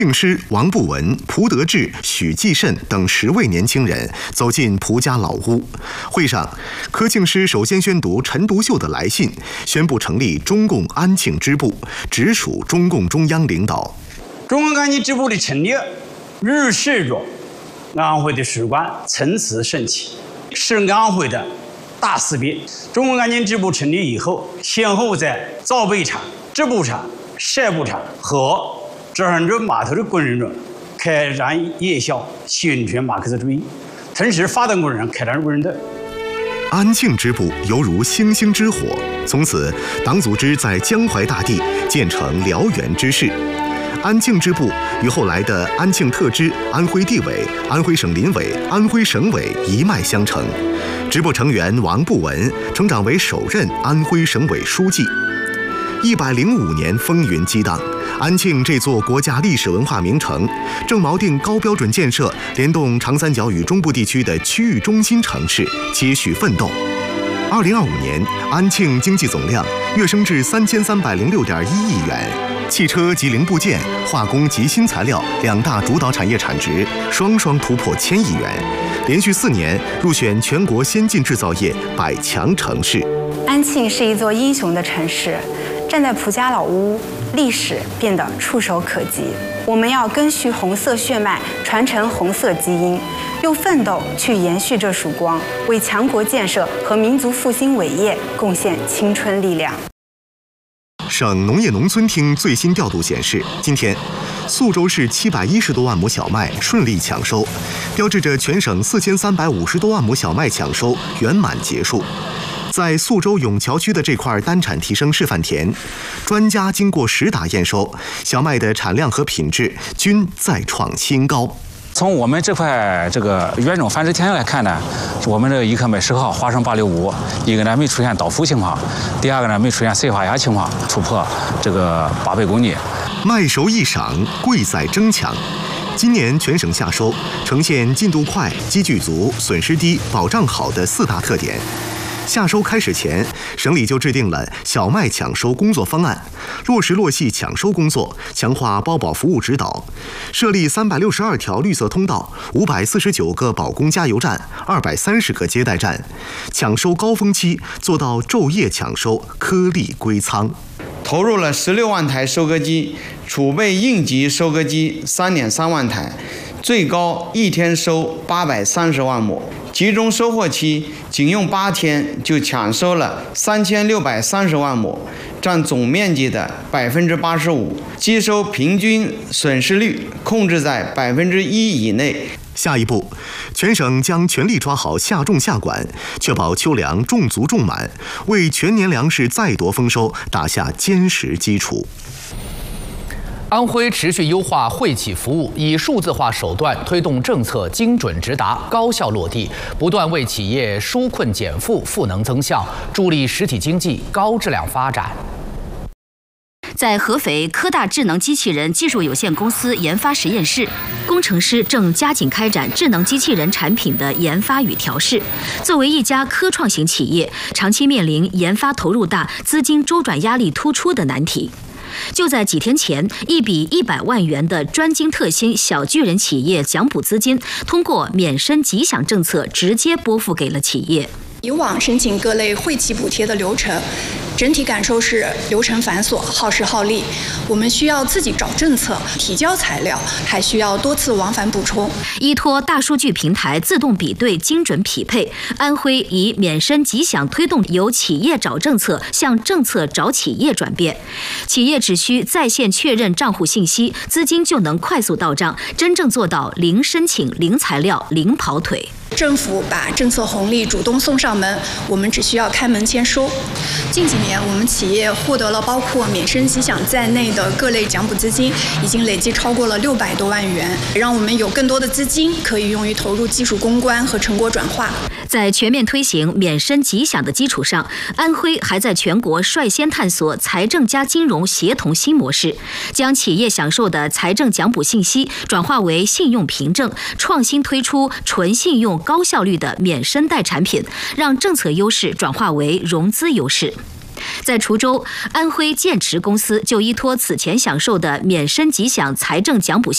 庆师王不文、蒲德志、许继慎等10位年轻人走进蒲家老屋。会上，柯庆师首先宣读陈独秀的来信，宣布成立中共安庆支部，直属中共中央领导。 中共安庆支部的成立，预示着安徽的史观从此升起，是安徽的大事变。中共安庆支部成立以后，先后在造贝厂、织布厂、晒布厂和这样的码头的工人中开展夜校，宣传马克思主义，同时发动工人开展工人斗。 安庆支部犹如星星之火，从此党组织在江淮大地建成燎原之势。安庆支部与后来的安庆特支、安徽地委、安徽省临委、安徽省委一脉相承。支部成员王不文成长为首任安徽省委书记。105年风云激荡，安庆这座国家历史文化名城正锚定高标准建设，联动长三角与中部地区的区域中心城市，接续奋斗。2025年，安庆经济总量跃升至3306.1亿元，汽车及零部件、化工及新材料2大主导产业产值双双突破1000亿元，连续4年入选全国先进制造业100强城市。 安庆是一座英雄的城市。站在蒲家老屋，历史变得触手可及。我们要根续红色血脉，传承红色基因，用奋斗去延续这束光，为强国建设和民族复兴伟业贡献青春力量。 省农业农村厅最新调度显示，今天宿州市710多万亩小麦顺利抢收，标志着全省4350多万亩小麦抢收圆满结束。在宿州永桥区的这块单产提升示范田，专家经过实打验收，小麦的产量和品质均再创新高。 从我们这块这个原种繁殖田来看呢，我们这个1克每10号花生865，一个呢没出现倒伏情况，第二个呢没出现碎发芽情况，突破这个8倍公斤。 麦熟易赏，贵在争抢。今年全省夏收呈现进度快、积聚足、损失低、保障好的4大特点。夏收开始前，省里就制定了小麦抢收工作方案，落实落细抢收工作，强化包保服务指导，设立362条绿色通道、549个保供加油站、230个接待站，抢收高峰期做到昼夜抢收，颗粒归仓。 投入了16万台收割机，储备应急收割机3.3万台，最高一天收830万亩。集中收获期仅用8天就抢收了3630万亩，占总面积的85%，机收平均损失率控制在1%以内。 下一步，全省将全力抓好夏种夏管，确保秋粮种足种满，为全年粮食再夺丰收打下坚实基础。 安徽持续优化惠企服务，以数字化手段推动政策精准直达、高效落地，不断为企业纾困减负、赋能增效，助力实体经济高质量发展。 在合肥科大智能机器人技术有限公司研发实验室，工程师正加紧开展智能机器人产品的研发与调试。作为一家科创型企业，长期面临研发投入大、资金周转压力突出的难题。就在几天前，一笔100万元的专精特新小巨人企业奖补资金，通过免申吉享政策直接拨付给了企业。 以往申请各类惠企补贴的流程，整体感受是流程繁琐、耗时耗力。我们需要自己找政策、提交材料，还需要多次往返补充。 依托大数据平台自动比对、精准匹配，安徽以免申吉享推动由企业找政策向政策找企业转变。企业只需在线确认账户信息，资金就能快速到账，真正做到零申请、零材料、零跑腿。 政府把政策红利主动送上门，我们只需要开门签收。近几年，我们企业获得了包括免申吉享在内的各类奖补资金，已经累计超过了600多万元，让我们有更多的资金可以用于投入技术攻关和成果转化。 在全面推行免申吉享的基础上，安徽还在全国率先探索财政加金融协同新模式，将企业享受的财政奖补信息转化为信用凭证，创新推出纯信用高效率的免申贷产品，让政策优势转化为融资优势。在滁州，安徽建驰公司就依托此前享受的免申吉享财政奖补